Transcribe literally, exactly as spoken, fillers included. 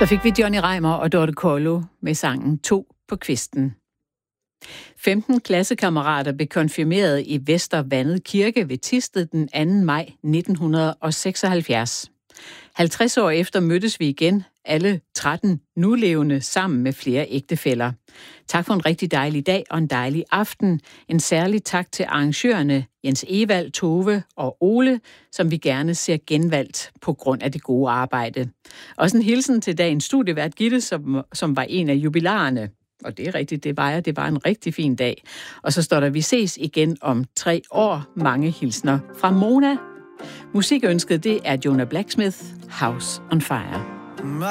Så fik vi Johnny Reimer og Dorte Kollo med sangen To på kvisten. femten klassekammerater blev konfirmeret i Vester Vandet Kirke ved Thisted den anden maj nitten seksoghalvfjerds. halvtreds år efter mødtes vi igen, alle tretten nulevende, sammen med flere ægtefæller. Tak for en rigtig dejlig dag og en dejlig aften. En særlig tak til arrangørerne Jens Evald, Tove og Ole, som vi gerne ser genvalgt på grund af det gode arbejde. Også en hilsen til dagens studievært Gitte, som, som var en af jubilarerne. Og det er rigtigt, det var jeg. Det var en rigtig fin dag. Og så står der, vi ses igen om tre år. Mange hilsner fra Mona. Musikønsket, det er Jonah Blacksmith, House on Fire.